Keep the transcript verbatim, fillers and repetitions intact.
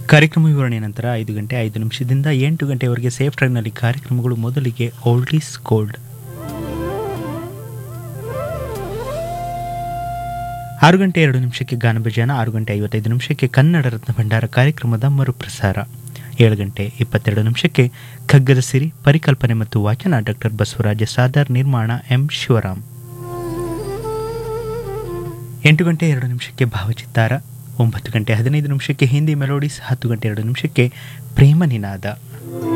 ಕಾರ್ಯಕ್ರಮ ವಿವರಣೆ ನಂತರ ಐದು ಗಂಟೆ ಐದು ನಿಮಿಷದಿಂದ ಎಂಟು ಗಂಟೆಯವರೆಗೆ ಸೇಫ್ ಟ್ರೈನ್ನಲ್ಲಿ ಕಾರ್ಯಕ್ರಮಗಳು. ಮೊದಲಿಗೆ ಓಲ್ಡ್ ಈಸ್ ಗೋಲ್ಡ್. ಆರು ಗಂಟೆ ಎರಡು ನಿಮಿಷಕ್ಕೆ ಗಾನಭಜಾನ, ಆರು ಗಂಟೆ ಐವತ್ತೈದು ನಿಮಿಷಕ್ಕೆ ಕನ್ನಡ ರತ್ನ ಭಂಡಾರ ಕಾರ್ಯಕ್ರಮದ ಮರುಪ್ರಸಾರ. ಏಳು ಗಂಟೆ ಇಪ್ಪತ್ತೆರಡು ನಿಮಿಷಕ್ಕೆ ಖಗ್ಗದ ಸಿರಿ, ಪರಿಕಲ್ಪನೆ ಮತ್ತು ವಾಚನ ಡಾಕ್ಟರ್ ಬಸವರಾಜ ಸಾದರ್, ನಿರ್ಮಾಣ ಎಂ ಶಿವರಾಮ್. ಎಂಟು ಗಂಟೆ ಎರಡು ನಿಮಿಷಕ್ಕೆ ಭಾವಚಿತ್ತಾರ, ಒಂಬತ್ತು ಗಂಟೆ ಹದಿನೈದು ನಿಮಿಷಕ್ಕೆ ಹಿಂದಿ ಮೆಲೋಡಿಸ್, ಹತ್ತು ಗಂಟೆ ಎರಡು ನಿಮಿಷಕ್ಕೆ ಪ್ರೇಮ ನಿನಾದ.